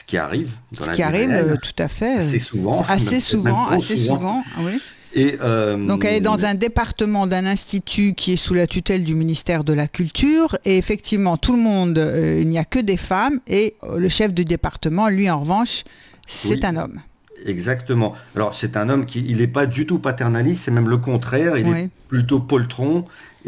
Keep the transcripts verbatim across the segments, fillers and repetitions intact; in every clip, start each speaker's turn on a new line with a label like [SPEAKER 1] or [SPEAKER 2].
[SPEAKER 1] qui arrive dans
[SPEAKER 2] Ce
[SPEAKER 1] la
[SPEAKER 2] qui
[SPEAKER 1] vie
[SPEAKER 2] arrive,
[SPEAKER 1] réelle,
[SPEAKER 2] euh, tout à fait.
[SPEAKER 1] assez souvent.
[SPEAKER 2] Assez
[SPEAKER 1] même
[SPEAKER 2] souvent,
[SPEAKER 1] trop
[SPEAKER 2] assez souvent, oui.
[SPEAKER 1] Et, euh,
[SPEAKER 2] Donc elle est dans un département d'un institut qui est sous la tutelle du ministère de la Culture et effectivement tout le monde, euh, il n'y a que des femmes et euh, le chef du département, lui en revanche, c'est
[SPEAKER 1] oui,
[SPEAKER 2] un homme.
[SPEAKER 1] exactement. Alors c'est un homme qui, il n'est pas du tout paternaliste, c'est même le contraire, il est
[SPEAKER 2] Oui,
[SPEAKER 1] plutôt poltron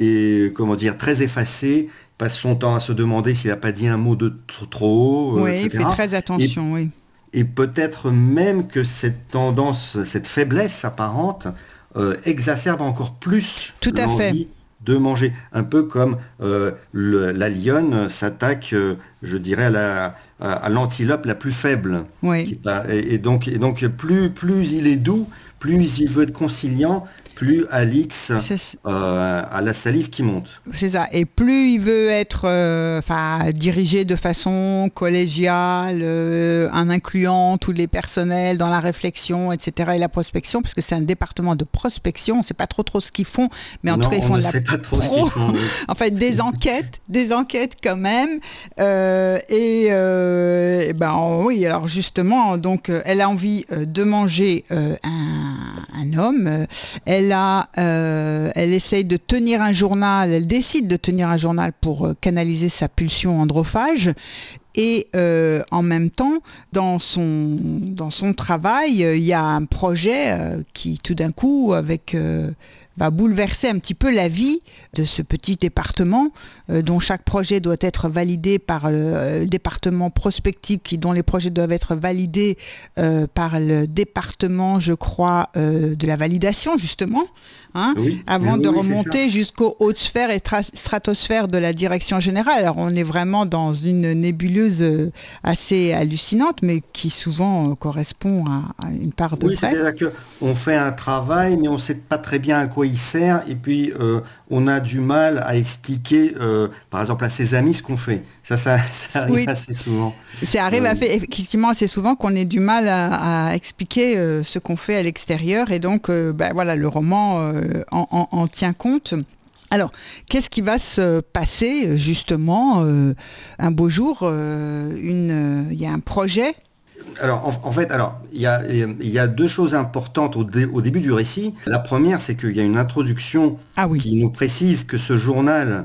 [SPEAKER 1] et comment dire, très effacé, passe son temps à se demander s'il n'a pas dit un mot de tr- trop haut, euh,
[SPEAKER 2] oui, il fait
[SPEAKER 1] et cetera.
[SPEAKER 2] très
[SPEAKER 1] Et,
[SPEAKER 2] attention, oui.
[SPEAKER 1] et peut-être même que cette tendance, cette faiblesse apparente, euh, exacerbe encore plus
[SPEAKER 2] Tout à fait.
[SPEAKER 1] l'envie de manger. Un peu comme euh, le- la lionne s'attaque, euh, je dirais, à la- à- à l'antilope la plus faible.
[SPEAKER 2] Oui.
[SPEAKER 1] Qui pa- et, et donc, et donc plus, plus il est doux, plus il veut être conciliant, plus Alix
[SPEAKER 2] C'est
[SPEAKER 1] euh, a la salive qui monte.
[SPEAKER 2] c'est ça. Et plus il veut être euh, enfin, dirigé de façon collégiale, euh, en incluant tous les personnels dans la réflexion, et cetera, et la prospection, parce que c'est un département de prospection, on ne sait pas trop trop ce qu'ils font, mais en
[SPEAKER 1] Non,
[SPEAKER 2] tout cas, ils
[SPEAKER 1] on
[SPEAKER 2] font
[SPEAKER 1] ne
[SPEAKER 2] de la
[SPEAKER 1] sait pas trop ce
[SPEAKER 2] pro,
[SPEAKER 1] qu'ils font. Oui.
[SPEAKER 2] en fait, des enquêtes, des enquêtes quand même. Euh, et, euh, et ben oui, alors justement, donc euh, elle a envie euh, de manger euh, un, un homme. Euh, Elle a, euh, elle essaye de tenir un journal. Elle décide de tenir un journal pour euh, canaliser sa pulsion androphage. Et euh, en même temps, dans son, dans son travail, euh, il y a un projet euh, qui, tout d'un coup, avec, euh, va bouleverser un petit peu la vie de ce petit département, euh, dont chaque projet doit être validé par le, euh, le département prospectif, qui, dont les projets doivent être validés euh, par le département, je crois, euh, de la validation, justement, hein,
[SPEAKER 1] Oui,
[SPEAKER 2] avant
[SPEAKER 1] oui,
[SPEAKER 2] de
[SPEAKER 1] oui, c'est ça.
[SPEAKER 2] remonter jusqu'aux hautes sphères et tra- stratosphères de la direction générale. Alors, on est vraiment dans une nébuleuse euh, assez hallucinante, mais qui souvent euh, correspond à, à une part de
[SPEAKER 1] Oui,
[SPEAKER 2] vrai.
[SPEAKER 1] c'est-à-dire qu'on fait un travail, mais on ne sait pas très bien à quoi il sert, et puis euh, on a du mal à expliquer, euh, par exemple, à ses amis ce qu'on fait. Ça, ça, ça arrive
[SPEAKER 2] Oui,
[SPEAKER 1] assez souvent.
[SPEAKER 2] ça arrive
[SPEAKER 1] Euh,
[SPEAKER 2] à fait, effectivement assez souvent qu'on ait du mal à, à expliquer euh, ce qu'on fait à l'extérieur, et donc euh, ben, voilà, le roman euh, en, en- en tient compte. Alors, qu'est-ce qui va se passer justement euh, un beau jour euh, une, euh, il y a un projet.
[SPEAKER 1] alors, en, en fait, alors, il y a, il y a deux choses importantes au, dé- au début du récit. La première, c'est qu'il y a une introduction
[SPEAKER 2] Ah oui,
[SPEAKER 1] qui nous précise que ce journal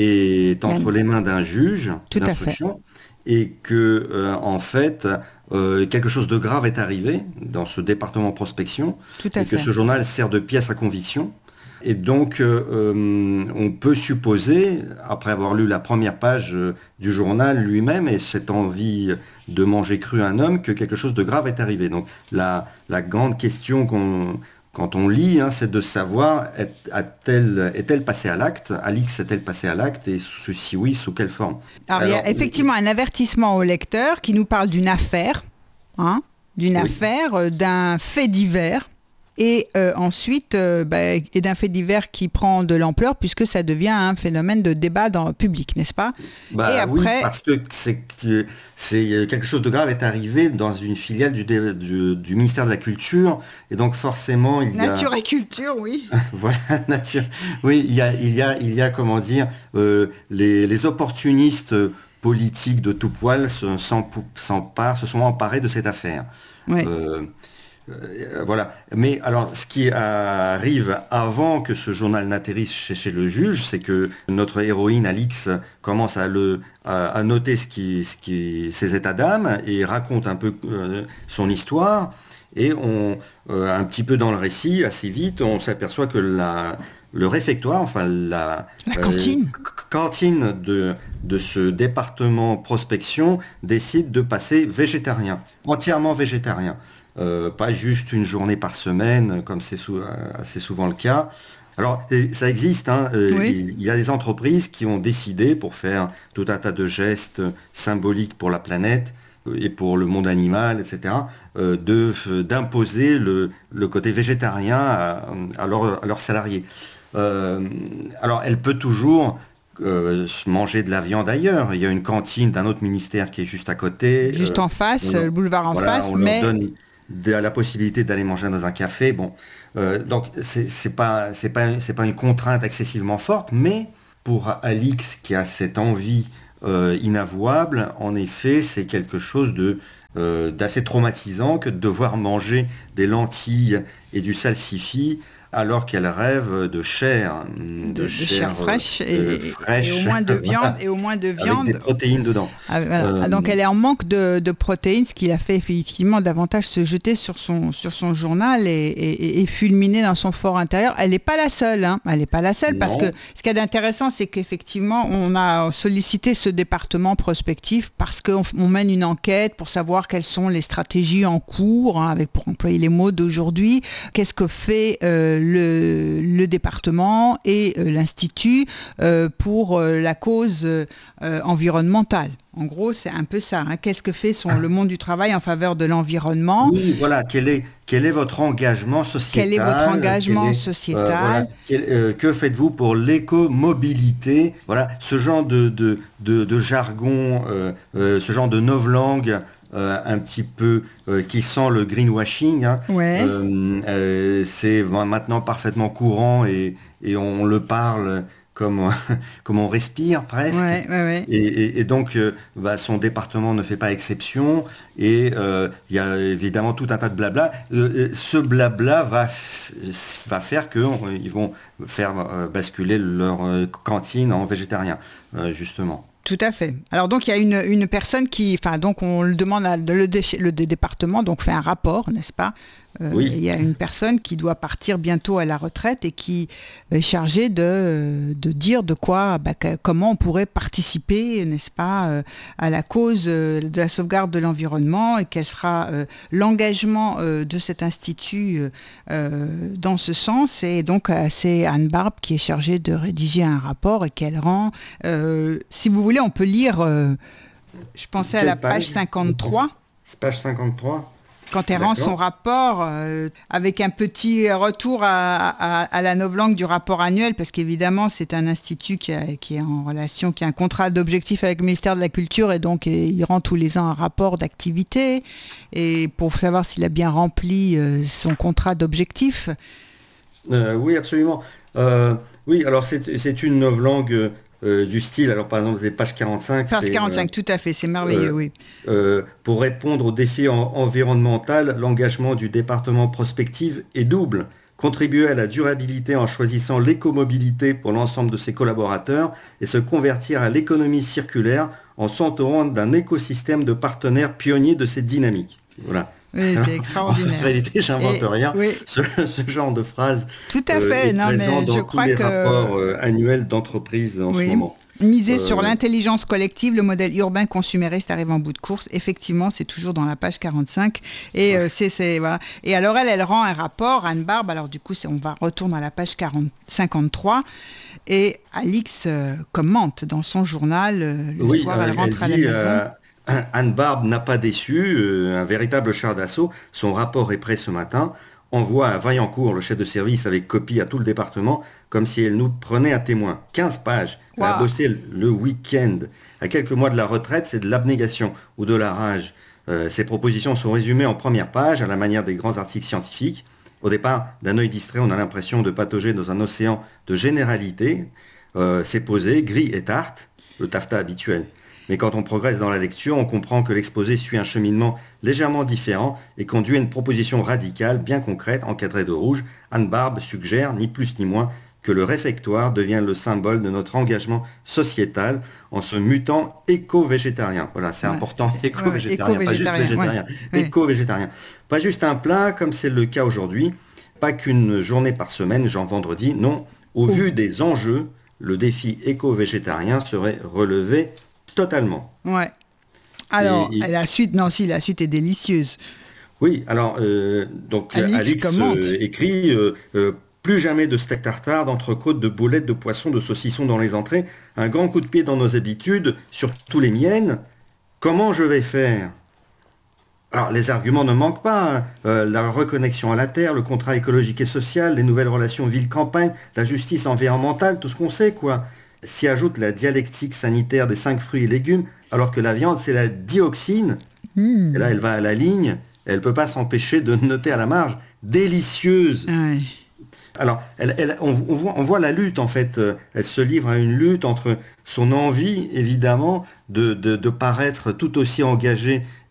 [SPEAKER 1] est
[SPEAKER 2] la-
[SPEAKER 1] entre les mains d'un juge
[SPEAKER 2] tout à fait,
[SPEAKER 1] d'instruction et que, euh, en fait, euh, quelque chose de grave est arrivé dans ce département prospection
[SPEAKER 2] tout à
[SPEAKER 1] et que
[SPEAKER 2] fait.
[SPEAKER 1] ce journal sert de pièce à conviction. Et donc, euh, euh, on peut supposer, après avoir lu la première page euh, du journal lui-même et cette envie de manger cru un homme, que quelque chose de grave est arrivé. Donc, la, la grande question qu'on, quand on lit, hein, c'est de savoir, est, a-t-elle, est-elle passée à l'acte? Alix est-elle passée à l'acte? Et sous- si oui, sous quelle forme?
[SPEAKER 2] Alors, il y
[SPEAKER 1] Alors,
[SPEAKER 2] a effectivement un avertissement au lecteur qui nous parle d'une affaire, hein, d'une
[SPEAKER 1] oui.
[SPEAKER 2] affaire, euh, d'un fait divers, et euh, ensuite, euh, bah, et d'un fait divers qui prend de l'ampleur puisque ça devient un phénomène de débat dans le public, n'est-ce pas? Et
[SPEAKER 1] Bah oui,
[SPEAKER 2] après,
[SPEAKER 1] parce que c'est que c'est quelque chose de grave est arrivé dans une filiale du, dé- du, du ministère de la Culture, et donc forcément il y a
[SPEAKER 2] nature et culture, oui.
[SPEAKER 1] voilà nature. Oui, il y a il y a il y a comment dire euh, les, les opportunistes politiques de tout poil se- s'en- s'emparent, se sont emparés de cette affaire.
[SPEAKER 2] Oui,
[SPEAKER 1] Euh, euh, voilà. Mais alors, ce qui arrive avant que ce journal n'atterrisse chez, chez le juge, c'est que notre héroïne Alix commence à, le, à, à noter ce qui, ce qui, ses états d'âme et raconte un peu euh, son histoire. Et on, euh, un petit peu dans le récit, assez vite, on s'aperçoit que la, le réfectoire, enfin la,
[SPEAKER 2] la
[SPEAKER 1] euh,
[SPEAKER 2] cantine.
[SPEAKER 1] c- cantine de, de ce département prospection décide de passer végétarien, entièrement végétarien. Euh, pas juste une journée par semaine, comme c'est sou- assez souvent le cas. Alors, et ça existe, hein, euh,
[SPEAKER 2] Oui,
[SPEAKER 1] il, il y a des entreprises qui ont décidé, pour faire tout un tas de gestes symboliques pour la planète euh, et pour le monde animal, et cetera, euh, de, d'imposer le, le côté végétarien à, à leurs à leurs salariés. Euh, alors, elle peut toujours euh, se manger de la viande ailleurs. Il y a une cantine d'un autre ministère qui est juste à côté.
[SPEAKER 2] juste
[SPEAKER 1] Euh,
[SPEAKER 2] en face,
[SPEAKER 1] on leur-
[SPEAKER 2] le boulevard en
[SPEAKER 1] voilà,
[SPEAKER 2] face,
[SPEAKER 1] on leur
[SPEAKER 2] mais
[SPEAKER 1] donne de la possibilité d'aller manger dans un café. Bon, Euh, donc c'est c'est pas c'est pas c'est pas une contrainte excessivement forte, mais pour Alix qui a cette envie euh, inavouable, en effet, c'est quelque chose de euh, d'assez traumatisant que de devoir manger des lentilles et du salsifis alors qu'elle rêve de chair,
[SPEAKER 2] de,
[SPEAKER 1] de,
[SPEAKER 2] de
[SPEAKER 1] chair,
[SPEAKER 2] chair fraîche,
[SPEAKER 1] euh,
[SPEAKER 2] et,
[SPEAKER 1] fraîche
[SPEAKER 2] et au moins de viande, et au moins de viande
[SPEAKER 1] avec des protéines dedans.
[SPEAKER 2] Ah, voilà.
[SPEAKER 1] Euh,
[SPEAKER 2] Donc elle est en manque de, de protéines, ce qui l'a fait effectivement davantage se jeter sur son, sur son journal et, et, et fulminer dans son fort intérieur. Elle n'est pas la seule, hein. Elle n'est pas la seule,
[SPEAKER 1] Non.
[SPEAKER 2] parce que ce qu'il y a d'intéressant, c'est qu'effectivement on a sollicité ce département prospectif parce qu'on on mène une enquête pour savoir quelles sont les stratégies en cours, hein, avec, pour employer les mots d'aujourd'hui, qu'est-ce que fait euh, le, le département et euh, l'Institut euh, pour euh, la cause euh, environnementale. En gros, c'est un peu ça. Hein. Qu'est-ce que fait son, le monde du travail en faveur de l'environnement ?
[SPEAKER 1] Oui, voilà. Quel est, quel est votre engagement sociétal ?
[SPEAKER 2] Quel est votre engagement
[SPEAKER 1] est,
[SPEAKER 2] sociétal ?
[SPEAKER 1] euh, voilà, quel, euh, Que faites-vous pour l'écomobilité ? Voilà, ce genre de, de, de, de jargon, euh, euh, ce genre de novlangue euh, un petit peu euh, qui sent le greenwashing. Hein.
[SPEAKER 2] Ouais.
[SPEAKER 1] Euh, euh, c'est maintenant parfaitement courant et, et on le parle comme, comme on respire presque.
[SPEAKER 2] Ouais, ouais, ouais.
[SPEAKER 1] Et, et, et donc, euh, bah, son département ne fait pas exception. Et il euh, y a évidemment tout un tas de blabla. Euh, ce blabla va, f- va faire qu'ils vont faire euh, basculer leur euh, cantine en végétarien, euh, justement.
[SPEAKER 2] Tout à fait. Alors donc il y a une, une personne qui, enfin donc on le demande à le, dé, le département, donc fait un rapport, n'est-ce pas ? Euh,
[SPEAKER 1] Oui.
[SPEAKER 2] Il y a une personne qui doit partir bientôt à la retraite et qui est chargée de, de dire de quoi, bah, que, comment on pourrait participer, n'est-ce pas, euh, à la cause euh, de la sauvegarde de l'environnement et quel sera euh, l'engagement euh, de cet institut euh, dans ce sens. Et donc euh, c'est Anne Barbe qui est chargée de rédiger un rapport et qu'elle rend. Euh, si vous voulez, on peut lire. Euh, je pensais à
[SPEAKER 1] Quelle
[SPEAKER 2] la page cinquante-trois.
[SPEAKER 1] Page cinquante-trois.
[SPEAKER 2] Quand elle rend son rapport, euh, avec un petit retour à, à, à la novlangue du rapport annuel, parce qu'évidemment, c'est un institut qui, a, qui est en relation, qui a un contrat d'objectif avec le ministère de la Culture, et donc et il rend tous les ans un rapport d'activité, et pour savoir s'il a bien rempli euh, son contrat d'objectif.
[SPEAKER 1] Euh, oui, absolument. Euh, oui, alors c'est, c'est une novlangue Euh, du style, alors par exemple, c'est page quarante-cinq.
[SPEAKER 2] Page quarante-cinq, euh, tout à fait, c'est merveilleux,
[SPEAKER 1] euh,
[SPEAKER 2] oui.
[SPEAKER 1] Euh, pour répondre aux défis en, environnementaux, l'engagement du département prospective est double. Contribuer à la durabilité en choisissant l'écomobilité pour l'ensemble de ses collaborateurs et se convertir à l'économie circulaire en s'entourant d'un écosystème de partenaires pionniers de cette dynamique. Voilà.
[SPEAKER 2] Oui, c'est extraordinaire.
[SPEAKER 1] En réalité, j'invente
[SPEAKER 2] et,
[SPEAKER 1] rien.
[SPEAKER 2] Oui.
[SPEAKER 1] Ce, ce genre de phrase
[SPEAKER 2] Tout à fait.
[SPEAKER 1] euh, est
[SPEAKER 2] non,
[SPEAKER 1] présent
[SPEAKER 2] mais
[SPEAKER 1] dans
[SPEAKER 2] je
[SPEAKER 1] tous
[SPEAKER 2] crois
[SPEAKER 1] les
[SPEAKER 2] que...
[SPEAKER 1] rapports euh, annuels d'entreprise en
[SPEAKER 2] oui.
[SPEAKER 1] ce moment.
[SPEAKER 2] Miser
[SPEAKER 1] Euh,
[SPEAKER 2] sur l'intelligence collective, le modèle urbain consumériste arrive en bout de course. Effectivement, c'est toujours dans la page quarante-cinq. Et, ouais. euh, c'est, c'est, voilà. Et alors, elle, elle rend un rapport, Anne Barbe. Alors, du coup, c'est, on va retourner à la page quarante, cinquante-trois. Et Alix euh, commente dans son journal. Euh, le
[SPEAKER 1] oui,
[SPEAKER 2] soir, elle, elle rentre
[SPEAKER 1] elle
[SPEAKER 2] à
[SPEAKER 1] dit,
[SPEAKER 2] la maison.
[SPEAKER 1] Euh, Anne Barbe n'a pas déçu, euh, un véritable char d'assaut. Son rapport est prêt ce matin. Envoie à Vaillancourt, le chef de service, avec copie à tout le département, comme si elle nous prenait à témoin. quinze pages. Elle wow. a bossé le week-end. À quelques mois de la retraite, c'est de l'abnégation ou de la rage. Euh, ces propositions sont résumées en première page, à la manière des grands articles scientifiques. Au départ, d'un œil distrait, on a l'impression de patauger dans un océan de généralité. Euh, c'est posé, gris et tarte, le taffetas habituel. Mais quand on progresse dans la lecture, on comprend que l'exposé suit un cheminement légèrement différent et conduit à une proposition radicale, bien concrète, encadrée de rouge. Anne Barbe suggère, ni plus ni moins, que le réfectoire devienne le symbole de notre engagement sociétal en se mutant éco-végétarien. Voilà, c'est ouais. important, éco-végétarien, ouais, éco-végétarien, pas juste végétarien, ouais. éco-végétarien. Pas juste un plat, comme c'est le cas aujourd'hui, pas qu'une journée par semaine, genre vendredi, non. Au Ouh. vu des enjeux, le défi éco-végétarien serait relevé totalement.
[SPEAKER 2] Ouais. Alors, et, et... la suite, non, si, la suite est délicieuse.
[SPEAKER 1] Oui, alors, euh, donc, Alix, Alix euh, écrit euh, euh, plus jamais de steak tartare, d'entrecôte, de boulettes, de poisson, de saucisson dans les entrées. Un grand coup de pied dans nos habitudes, surtout les miennes. Comment je vais faire ? Alors, les arguments ne manquent pas. Hein. Euh, la reconnexion à la terre, le contrat écologique et social, les nouvelles relations ville-campagne, la justice environnementale, tout ce qu'on sait, quoi. S'y ajoute la dialectique sanitaire des cinq fruits et légumes, alors que la viande, c'est la dioxine. Mmh. Et là, elle va à la ligne. Elle ne peut pas s'empêcher de noter à la marge « délicieuse ouais. ». Alors, elle, elle, on, on, voit, on voit la lutte, en fait. Elle se livre à une lutte entre son envie, évidemment, de, de, de paraître tout aussi engagée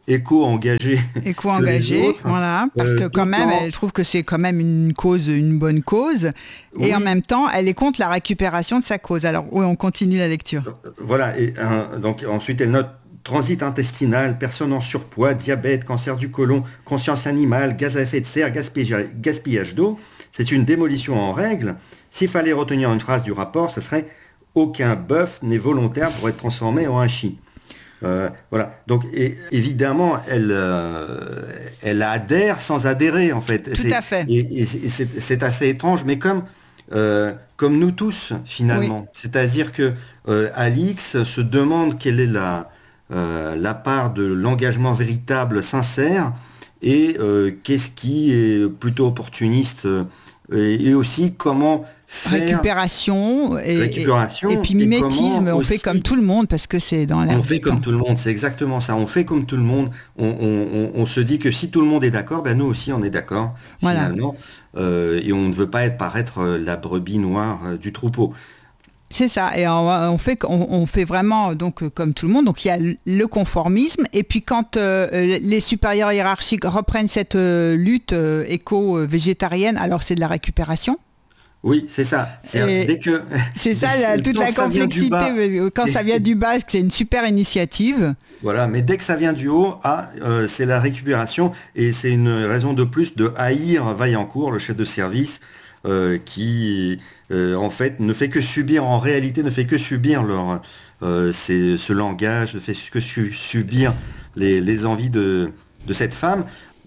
[SPEAKER 1] éco-engagée.
[SPEAKER 2] Éco-engagée, voilà, parce euh, que quand même, en... elle trouve que c'est quand même une cause, une bonne cause, oui. Et en même temps, elle est contre la récupération de sa cause. Alors, oui, on continue la lecture.
[SPEAKER 1] Voilà, et euh, donc ensuite elle note transit intestinal, personne en surpoids, diabète, cancer du côlon, conscience animale, gaz à effet de serre, gaspillage, gaspillage d'eau. C'est une démolition en règle. S'il fallait retenir une phrase du rapport, ce serait « Aucun bœuf n'est volontaire pour être transformé en un chi ». Euh, voilà. Donc et, évidemment, elle, euh, elle adhère sans adhérer en fait.
[SPEAKER 2] Tout
[SPEAKER 1] c'est,
[SPEAKER 2] à fait.
[SPEAKER 1] Et, et c'est, c'est assez étrange, mais comme euh, comme nous tous finalement. Oui. C'est-à-dire que euh, Alix se demande quelle est la euh, la part de l'engagement véritable, sincère, et euh, qu'est-ce qui est plutôt opportuniste, euh, et, et aussi comment faire
[SPEAKER 2] récupération et,
[SPEAKER 1] récupération
[SPEAKER 2] et, et puis mimétisme, et on fait comme tout le monde parce que c'est dans l'air
[SPEAKER 1] on fait
[SPEAKER 2] comme
[SPEAKER 1] temps. Tout le monde, c'est exactement ça, on fait comme tout le monde, on, on, on, on se dit que si tout le monde est d'accord, ben nous aussi on est d'accord, voilà. Finalement, euh, et on ne veut pas être paraître la brebis noire euh, du troupeau.
[SPEAKER 2] C'est ça, et on, on, fait, on, on fait vraiment donc, comme tout le monde, donc il y a le conformisme, et puis quand euh, les supérieurs hiérarchiques reprennent cette euh, lutte euh, éco-végétarienne, alors c'est de la récupération.
[SPEAKER 1] Oui, c'est ça. C'est, dès que,
[SPEAKER 2] c'est ça la, toute la complexité, bas, quand ça vient du bas, c'est une super initiative.
[SPEAKER 1] Voilà, mais dès que ça vient du haut, ah, euh, c'est la récupération, et c'est une raison de plus de haïr Vaillancourt, le chef de service, Euh, qui euh, en fait ne fait que subir, en réalité ne fait que subir leur, euh, c'est, ce langage, ne fait que su- subir les, les envies de, de cette femme,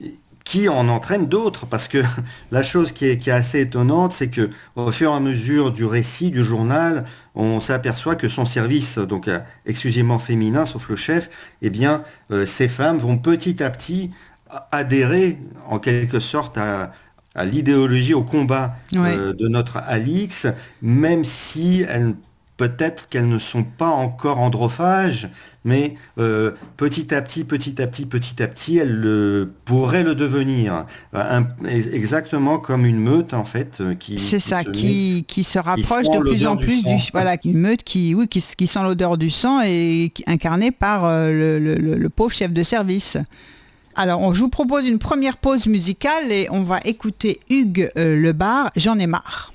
[SPEAKER 1] qui en entraîne d'autres, parce que la chose qui est, qui est assez étonnante, c'est que au fur et à mesure du récit, du journal, on s'aperçoit que son service, donc euh, exclusivement féminin, sauf le chef, eh bien, euh, ces femmes vont petit à petit adhérer en quelque sorte à à l'idéologie, au combat
[SPEAKER 2] ouais.
[SPEAKER 1] euh, de notre Alix, même si elles, peut-être qu'elles ne sont pas encore androphages, mais euh, petit à petit, petit à petit, petit à petit, elles le, pourraient le devenir. Un, exactement comme une meute, en fait. Qui,
[SPEAKER 2] C'est
[SPEAKER 1] qui
[SPEAKER 2] ça,
[SPEAKER 1] se
[SPEAKER 2] qui,
[SPEAKER 1] met,
[SPEAKER 2] qui se rapproche qui de plus en plus du... du voilà, une meute qui, oui, qui, qui sent l'odeur du sang et qui, incarnée par euh, le, le, le pauvre chef de service. Alors, on, je vous propose une première pause musicale et on va écouter Hugues euh, Lebar, J'en ai marre.